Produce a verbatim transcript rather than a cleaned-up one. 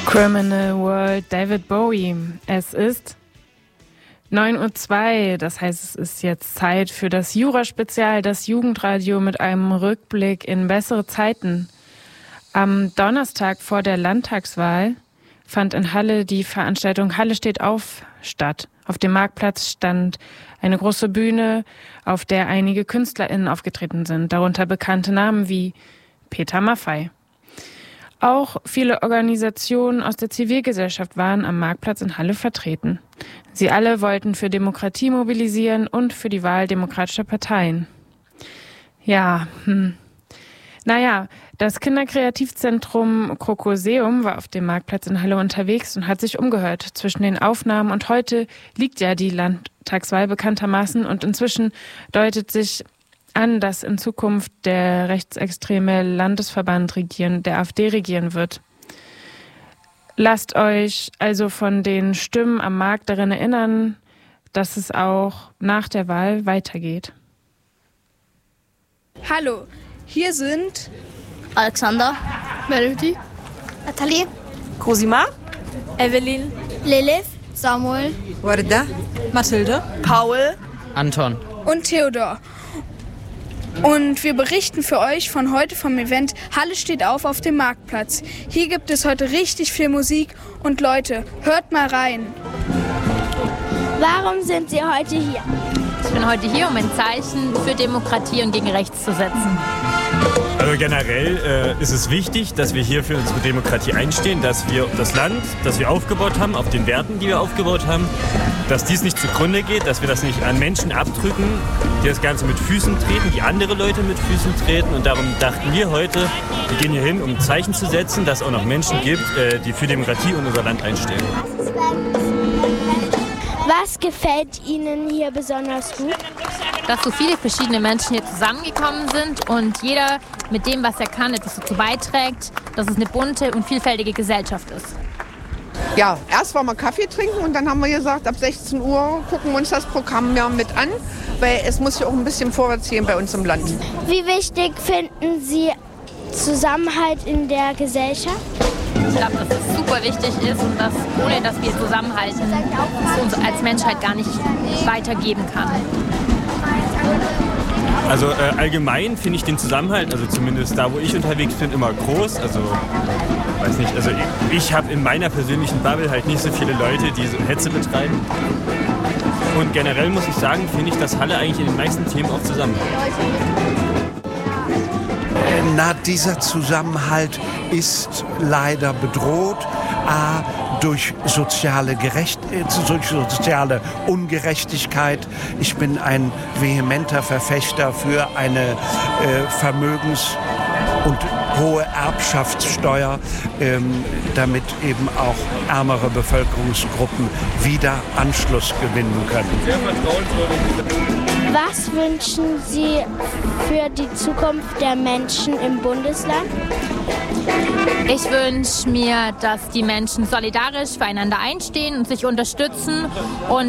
Criminal World, David Bowie. Es ist neun Uhr zwei, das heißt, es ist jetzt Zeit für das Jura-Spezial, das Jugendradio mit einem Rückblick in bessere Zeiten. Am Donnerstag vor der Landtagswahl fand in Halle die Veranstaltung Halle steht auf statt. Auf dem Marktplatz stand eine große Bühne, auf der einige KünstlerInnen aufgetreten sind, darunter bekannte Namen wie Peter Maffay. Auch viele Organisationen aus der Zivilgesellschaft waren am Marktplatz in Halle vertreten. Sie alle wollten für Demokratie mobilisieren und für die Wahl demokratischer Parteien. Ja, hm. Naja, das Kinderkreativzentrum Krokoseum war auf dem Marktplatz in Halle unterwegs und hat sich umgehört. Zwischen den Aufnahmen und heute liegt ja die Landtagswahl bekanntermaßen und inzwischen deutet sich an, dass in Zukunft der rechtsextreme Landesverband regieren, der AfD regieren wird. Lasst euch also von den Stimmen am Markt daran erinnern, dass es auch nach der Wahl weitergeht. Hallo, hier sind Alexander, Melody, Nathalie, Cosima, Evelyn, Lilith, Samuel, Warda, Mathilde, Paul, Anton und Theodor. Und wir berichten für euch von heute vom Event Halle steht auf auf dem Marktplatz. Hier gibt es heute richtig viel Musik und Leute, hört mal rein. Warum sind Sie heute hier? Ich bin heute hier, um ein Zeichen für Demokratie und gegen Rechts zu setzen. Also generell äh, ist es wichtig, dass wir hier für unsere Demokratie einstehen, dass wir das Land, das wir aufgebaut haben, auf den Werten, die wir aufgebaut haben, dass dies nicht zugrunde geht, dass wir das nicht an Menschen abdrücken, die das Ganze mit Füßen treten, die andere Leute mit Füßen treten. Und darum dachten wir heute, wir gehen hier hin, um Zeichen zu setzen, dass es auch noch Menschen gibt, äh, die für Demokratie und unser Land einstehen. Was gefällt Ihnen hier besonders gut? Dass so viele verschiedene Menschen hier zusammengekommen sind und jeder mit dem, was er kann, etwas dazu beiträgt, dass es eine bunte und vielfältige Gesellschaft ist. Ja, erst wollen wir Kaffee trinken und dann haben wir gesagt, ab sechzehn Uhr gucken wir uns das Programm ja mit an, weil es muss ja auch ein bisschen vorwärts gehen bei uns im Land. Wie wichtig finden Sie Zusammenhalt in der Gesellschaft? Ich glaube, dass es super wichtig ist und dass ohne dass wir zusammenhalten, es uns als Menschheit gar nicht weitergeben kann. Also äh, allgemein finde ich den Zusammenhalt, also zumindest da, wo ich unterwegs bin, immer groß. Also weiß nicht, also ich, ich habe in meiner persönlichen Bubble halt nicht so viele Leute, die so Hetze betreiben. Und generell muss ich sagen, finde ich, dass Halle eigentlich in den meisten Themen auch zusammenhält. Na, dieser Zusammenhalt ist leider bedroht. A, durch soziale, Gerecht, durch soziale Ungerechtigkeit. Ich bin ein vehementer Verfechter für eine äh, Vermögens- und hohe Erbschaftssteuer, ähm, damit eben auch ärmere Bevölkerungsgruppen wieder Anschluss gewinnen können. Was wünschen Sie für die Zukunft der Menschen im Bundesland? Ich wünsche mir, dass die Menschen solidarisch füreinander einstehen und sich unterstützen und